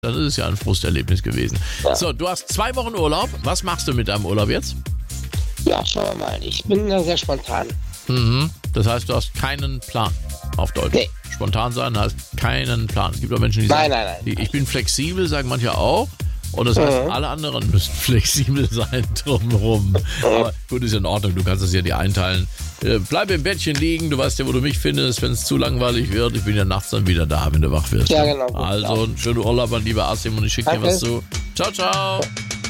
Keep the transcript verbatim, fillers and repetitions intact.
dann ist es ja ein Frusterlebnis gewesen. Ja. So, du hast zwei Wochen Urlaub. Was machst du mit deinem Urlaub jetzt? Ja, schauen wir mal. Ich bin da sehr spontan. Mhm. Das heißt, du hast keinen Plan auf Deutsch. Nee. Spontan sein heißt keinen Plan. Es gibt auch Menschen, die sagen, nein, nein, nein. ich bin flexibel, sagen manche auch. Und das heißt, mhm. alle anderen müssen flexibel sein drumherum. Mhm. Aber gut, ist ja in Ordnung, du kannst das ja dir einteilen. Äh, bleib im Bettchen liegen, du weißt ja, wo du mich findest, wenn es zu langweilig wird. Ich bin ja nachts dann wieder da, wenn du wach wirst. Ja, genau. Also, einen schönen Urlaub an lieber Asim und ich schicke dir was zu. Ciao, ciao.